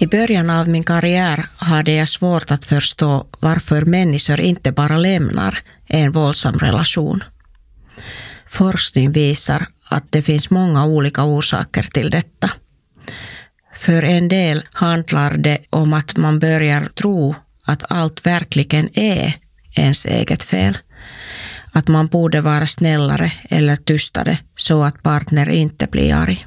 I början av min karriär hade jag svårt att förstå varför människor inte bara lämnar en våldsam relation. Forskning visar att det finns många olika orsaker till detta. För en del handlar det om att man börjar tro att allt verkligen är ens eget fel. Att man borde vara snällare eller tystare så att partner inte blir arg.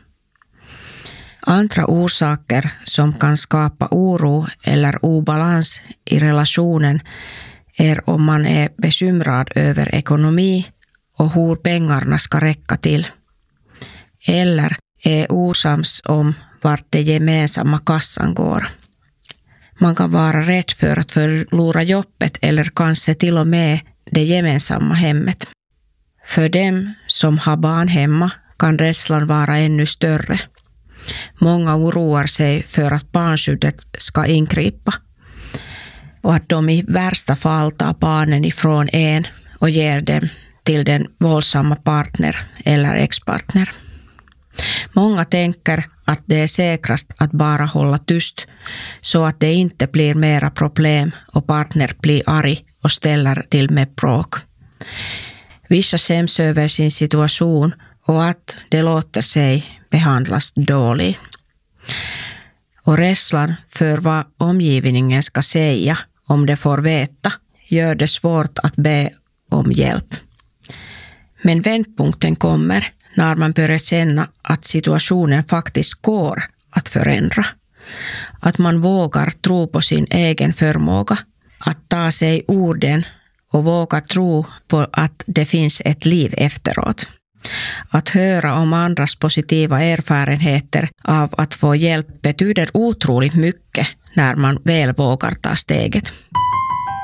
Andra orsaker som kan skapa oro eller obalans i relationen är om man är bekymrad över ekonomi och hur pengarna ska räcka till. Eller är osams om vart det gemensamma kassan går. Man kan vara rädd för att förlora jobbet eller kanske till och med det gemensamma hemmet. För dem som har barn hemma kan rädslan vara ännu större. Många oroar sig för att barnskyddet ska ingripa och att de i värsta fall tar barnen ifrån en och ger dem till den våldsamma partner eller ex-partner. Många tänker att det är säkrast att bara hålla tyst så att det inte blir mera problem och partner blir arg och ställer till med bråk. Vissa skäms över sin situation och att det låter sig behandlas dåligt. Och rädslan för vad omgivningen ska säga om de får veta gör det svårt att be om hjälp. Men vändpunkten kommer när man börjar känna att situationen faktiskt går att förändra. Att man vågar tro på sin egen förmåga, att ta sig orden och våga tro på att det finns ett liv efteråt. Att höra om andras positiva erfarenheter av att få hjälp betyder otroligt mycket när man väl vågar ta steget.